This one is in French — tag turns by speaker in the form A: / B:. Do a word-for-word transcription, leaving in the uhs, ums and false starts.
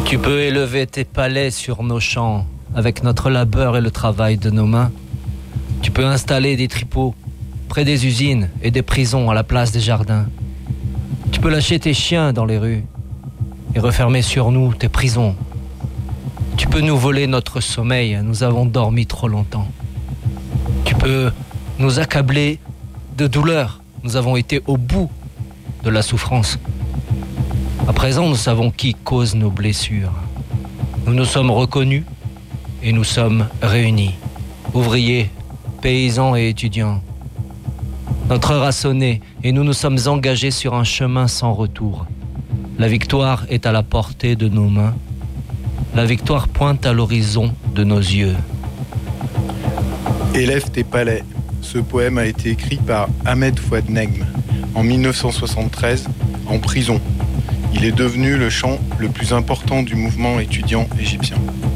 A: Tu peux élever tes palais sur nos champs avec notre labeur et le travail de nos mains. Tu peux installer des tripots près des usines et des prisons à la place des jardins. Tu peux lâcher tes chiens dans les rues et refermer sur nous tes prisons. Tu peux nous voler notre sommeil, nous avons dormi trop longtemps. Tu peux nous accabler de douleur, nous avons été au bout de la souffrance. À présent, nous savons qui cause nos blessures. Nous nous sommes reconnus et nous sommes réunis. Ouvriers, paysans et étudiants. Notre heure a sonné et nous nous sommes engagés sur un chemin sans retour. La victoire est à la portée de nos mains. La victoire pointe à l'horizon de nos yeux.
B: Élève tes palais. Ce poème a été écrit par Ahmed Fouad Negm en mille neuf cent soixante-treize en prison. Il est devenu le chant le plus important du mouvement étudiant égyptien.